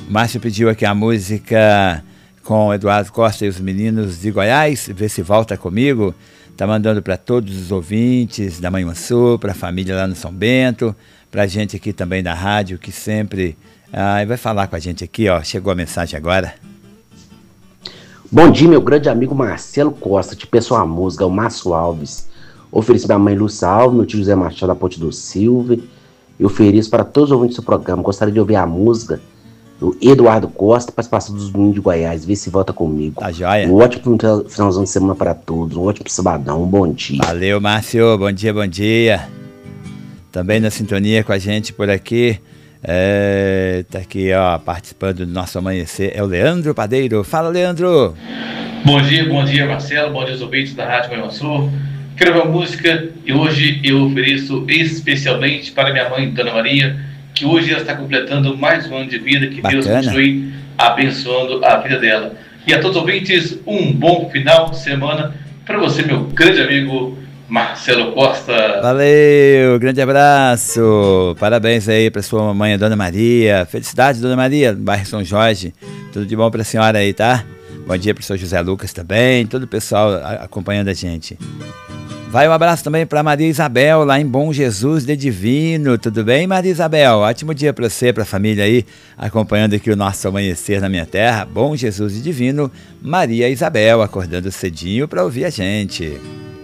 O Márcio pediu aqui a música com Eduardo Costa e os Meninos de Goiás, Vê Se Volta Comigo. Tá mandando para todos os ouvintes da Manhã Sul, para a família lá no São Bento, para a gente aqui também da rádio, que sempre vai falar com a gente aqui, ó. Chegou a mensagem agora. Bom dia, meu grande amigo Marcelo Costa. Te peço uma música, o Márcio Alves. Ofereço para a mãe Lúcia Alves, meu tio José Machado da Ponte do Silva. E ofereço para todos os ouvintes do programa. Gostaria de ouvir a música do Eduardo Costa, participação dos Meninos de Goiás. Vê Se Volta Comigo. Tá joia. Um ótimo finalzão de semana para todos. Um ótimo sabadão. Um bom dia. Valeu, Márcio. Bom dia, bom dia. Também na sintonia com a gente por aqui. Tá aqui, ó, participando do nosso amanhecer. É o Leandro Padeiro. Fala, Leandro. Bom dia, Marcelo. Bom dia aos ouvintes da Rádio Manhã Sul. Quero ver uma música e hoje eu ofereço especialmente para minha mãe, Dona Maria, que hoje ela está completando mais um ano de vida. Que Bacana. Deus continue abençoando a vida dela. E a todos os ouvintes, um bom final de semana para você, meu grande amigo Marcelo Costa. Valeu, grande abraço. Parabéns aí para sua mamãe, a Dona Maria. Felicidades, Dona Maria, no bairro São Jorge. Tudo de bom para a senhora aí, tá? Bom dia para o senhor José Lucas também, todo o pessoal acompanhando a gente. Vai um abraço também para Maria Isabel, lá em Bom Jesus de Divino. Tudo bem, Maria Isabel? Ótimo dia para você, para a família aí, acompanhando aqui o nosso amanhecer na minha terra. Bom Jesus de Divino, Maria Isabel, acordando cedinho para ouvir a gente.